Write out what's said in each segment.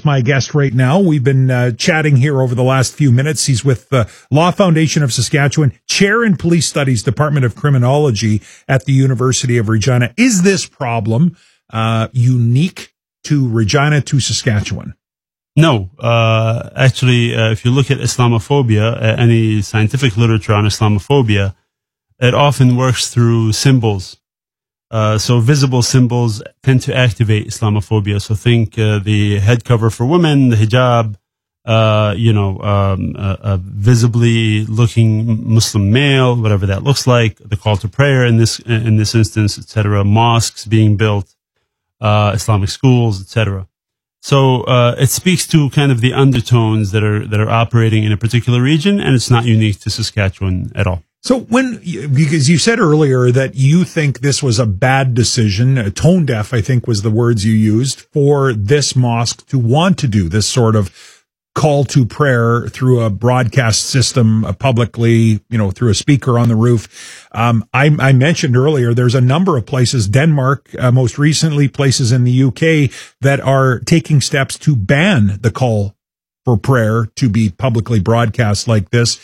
my guest right now. We've been chatting here over the last few minutes. He's with the Law Foundation of Saskatchewan, Chair in Police Studies, Department of Criminology at the University of Regina. Is this problem unique to Regina, to Saskatchewan? No. Actually, if you look at Islamophobia, any scientific literature on Islamophobia, it often works through symbols. So visible symbols tend to activate Islamophobia. So think the head cover for women, the hijab, a visibly looking Muslim male, whatever that looks like, the call to prayer in this instance, etc., mosques being built, Islamic schools, etc. So it speaks to kind of the undertones that are operating in a particular region, and it's not unique to Saskatchewan at all. So because you said earlier that you think this was a bad decision, tone deaf, I think was the words you used, for this mosque to want to do this sort of call to prayer through a broadcast system publicly, through a speaker on the roof. I mentioned earlier, there's a number of places, Denmark, most recently places in the UK, that are taking steps to ban the call for prayer to be publicly broadcast like this.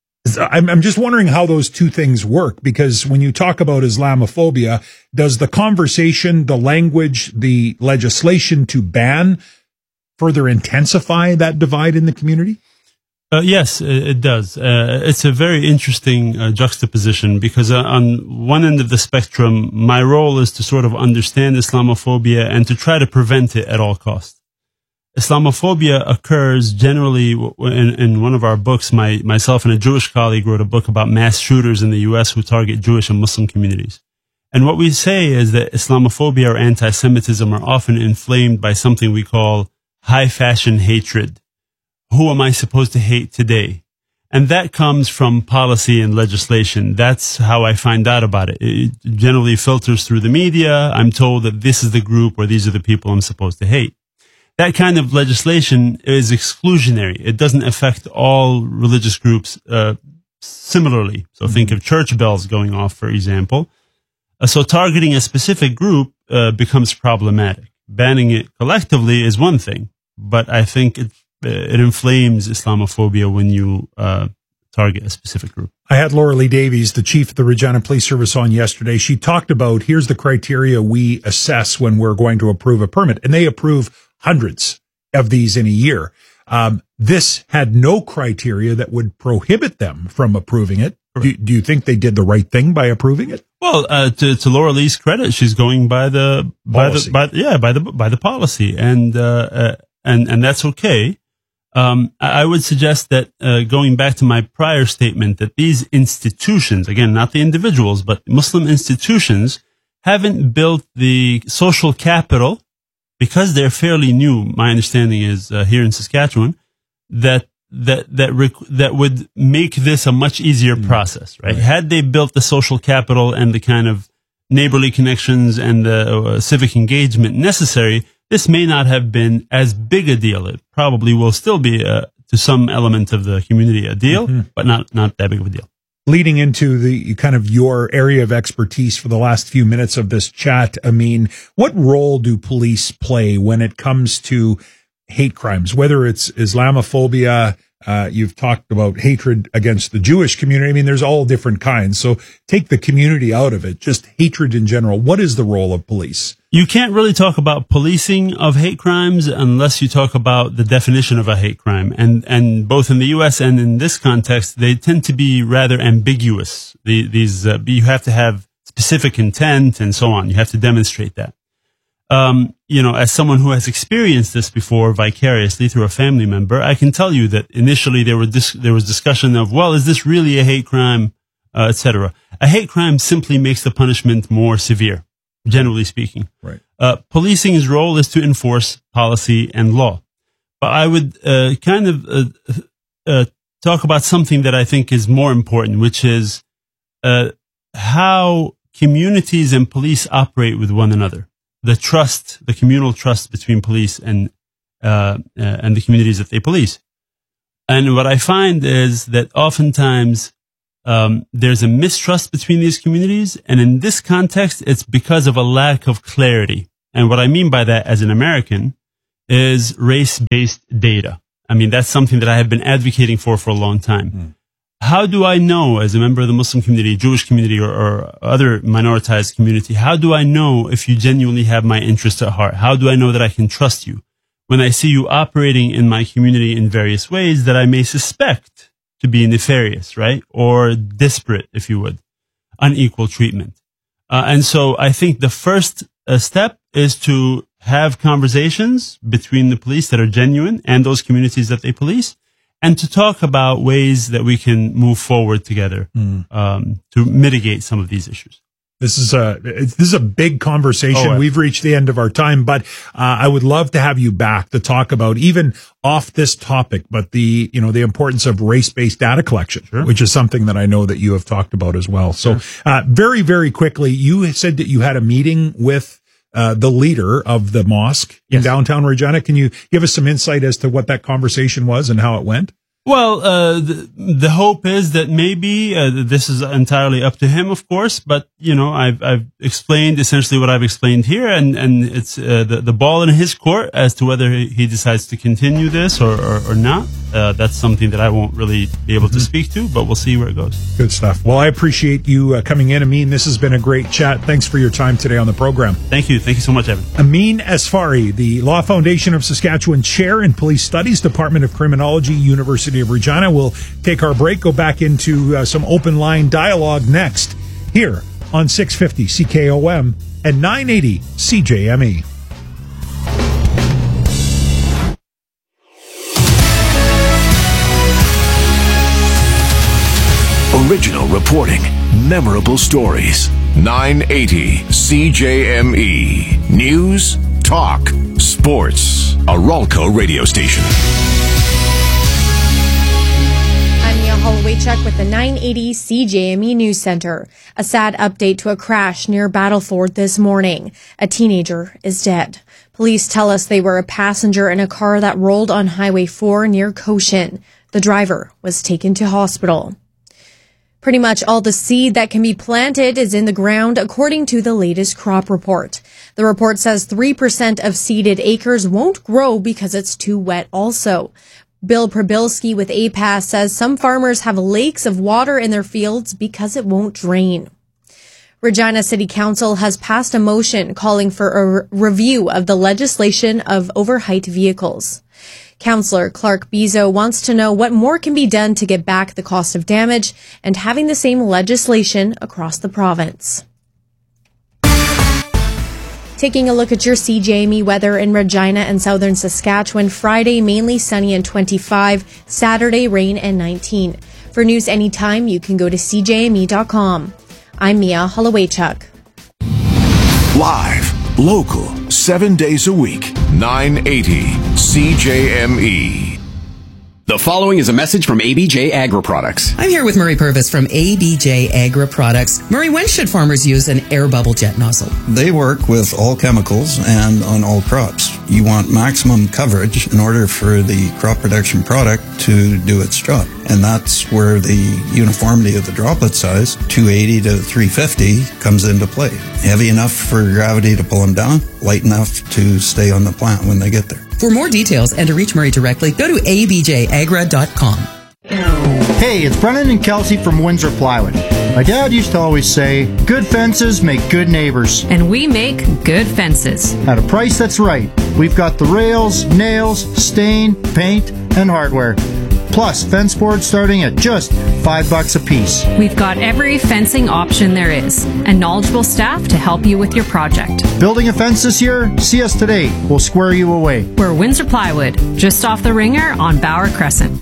I'm just wondering how those two things work, because when you talk about Islamophobia, does the conversation, the language, the legislation to ban further intensify that divide in the community? Yes, it does. It's a very interesting juxtaposition, because on one end of the spectrum, my role is to sort of understand Islamophobia and to try to prevent it at all costs. Islamophobia occurs generally in one of our books. Myself and a Jewish colleague wrote a book about mass shooters in the U.S. who target Jewish and Muslim communities. And what we say is that Islamophobia or anti-Semitism are often inflamed by something we call high fashion hatred. Who am I supposed to hate today? And that comes from policy and legislation. That's how I find out about it. It generally filters through the media. I'm told that this is the group or these are the people I'm supposed to hate. That kind of legislation is exclusionary. It doesn't affect all religious groups similarly. So think of church bells going off, for example. So targeting a specific group becomes problematic. Banning it collectively is one thing, but I think it inflames Islamophobia when you target a specific group. I had Laura Lee Davies, the chief of the Regina Police Service, on yesterday. She talked about, here's the criteria we assess when we're going to approve a permit, and they approve hundreds of these in a year. This had no criteria that would prohibit them from approving it. Do you think they did the right thing by approving it? Well, to Laura Lee's credit, she's going by the policy, and that's okay. I would suggest that going back to my prior statement, that these institutions, again, not the individuals, but Muslim institutions, haven't built the social capital, because they're fairly new. My understanding is here in Saskatchewan that would make this a much easier process, right? Had they built the social capital and the kind of neighborly connections and the civic engagement necessary, this may not have been as big a deal. It probably will still be to some element of the community a deal, but not that big of a deal. Leading into the kind of your area of expertise for the last few minutes of this chat, Amin, what role do police play when it comes to hate crimes, whether it's Islamophobia, you've talked about hatred against the Jewish community. I mean, there's all different kinds. So take the community out of it, just hatred in general. What is the role of police? You can't really talk about policing of hate crimes unless you talk about the definition of a hate crime. And both in the U.S. and in this context, they tend to be rather ambiguous. You have to have specific intent and so on. You have to demonstrate that. As someone who has experienced this before vicariously through a family member, I can tell you that initially there was discussion of, well, is this really a hate crime, etc. A hate crime simply makes the punishment more severe, generally speaking. Right. Policing's role is to enforce policy and law. But I would talk about something that I think is more important, which is how communities and police operate with one another. The communal trust between police and the communities that they police. And what I find is that oftentimes there's a mistrust between these communities, and in this context, it's because of a lack of clarity. And what I mean by that as an American is race-based data. I mean, that's something that I have been advocating for a long time. How do I know, as a member of the Muslim community, Jewish community, or other minoritized community, how do I know if you genuinely have my interest at heart? How do I know that I can trust you when I see you operating in my community in various ways that I may suspect to be nefarious, right? Or disparate, if you would, unequal treatment. And so I think the first step is to have conversations between the police that are genuine and those communities that they police, and to talk about ways that we can move forward together to mitigate some of these issues. This is a big conversation. We've reached the end of our time, but I would love to have you back to talk about, even off this topic, but the importance of race-based data collection, which is something that I know that you have talked about as well. So, very, very quickly, you said that you had a meeting with the leader of the mosque in downtown Regina. Can you give us some insight as to what that conversation was and how it went? Well, the hope is that maybe this is entirely up to him, of course. But I've explained essentially what I've explained here, and it's the ball in his court as to whether he decides to continue this or not. That's something that I won't really be able to speak to, but we'll see where it goes. Good stuff. Well, I appreciate you coming in, Amin. This has been a great chat. Thanks for your time today on the program. Thank you. Thank you so much, Evan. Amin Asfari, the Law Foundation of Saskatchewan Chair in Police Studies, Department of Criminology, University of Regina. We'll take our break, go back into some open line dialogue next here on 650 CKOM and 980 CJME. Original reporting, memorable stories. 980 CJME. News, talk, sports. A Ralco radio station. I'm Mia Holloway-Chuck with the 980 CJME News Center. A sad update to a crash near Battleford this morning. A teenager is dead. Police tell us they were a passenger in a car that rolled on Highway 4 near Cochin. The driver was taken to hospital. Pretty much all the seed that can be planted is in the ground, according to the latest crop report. The report says 3% of seeded acres won't grow because it's too wet also. Bill Prabilski with APAS says some farmers have lakes of water in their fields because it won't drain. Regina City Council has passed a motion calling for a review of the legislation of overheight vehicles. Councillor Clark Bizo wants to know what more can be done to get back the cost of damage and having the same legislation across the province. Taking a look at your CJME weather in Regina and southern Saskatchewan. Friday, mainly sunny and 25. Saturday, rain and 19. For news anytime, you can go to CJME.com. I'm Mia Holloway-Chuck. Live, local, 7 days a week. 980 CJME. The following is a message from ABJ Agri Products. I'm here with Murray Purvis from ABJ Agri Products. Murray, when should farmers use an air bubble jet nozzle? They work with all chemicals and on all crops. You want maximum coverage in order for the crop protection product to do its job. And that's where the uniformity of the droplet size, 280 to 350, comes into play. Heavy enough for gravity to pull them down, light enough to stay on the plant when they get there. For more details and to reach Murray directly, go to abjagra.com. Hey, it's Brennan and Kelsey from Windsor Plywood. My dad used to always say, good fences make good neighbors. And we make good fences. At a price that's right. We've got the rails, nails, stain, paint, and hardware. Plus, fence boards starting at just $5 a piece. We've got every fencing option there is, and knowledgeable staff to help you with your project. Building a fence this year? See us today. We'll square you away. We're Windsor Plywood, just off the Ringer on Bauer Crescent.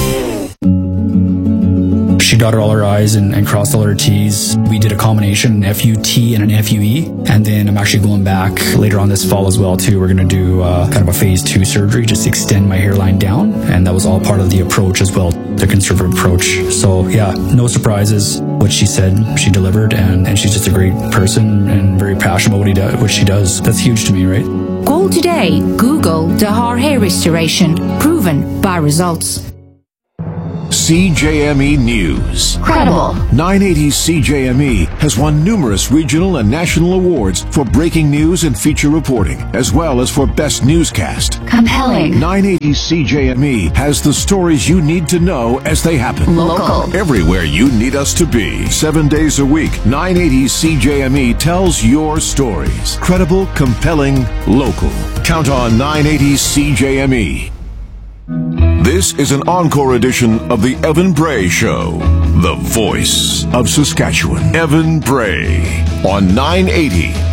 She dotted all her I's and crossed all her T's. We did a combination, an FUT and an FUE. And then I'm actually going back later on this fall as well, too. We're going to do kind of a phase 2 surgery, just to extend my hairline down. And that was all part of the approach as well, the conservative approach. So, yeah, no surprises. What she said, she delivered. And she's just a great person and very passionate about what she does. That's huge to me, right? Call today. Google Dahar Hair Restoration. Proven by results. CJME News. Credible. 980 CJME has won numerous regional and national awards for breaking news and feature reporting, as well as for best newscast. Compelling. 980 CJME has the stories you need to know as they happen. Local. Everywhere you need us to be. 7 days a week, 980 CJME tells your stories. Credible, compelling, local. Count on 980 CJME. This is an encore edition of the Evan Bray Show, the voice of Saskatchewan. Evan Bray on 980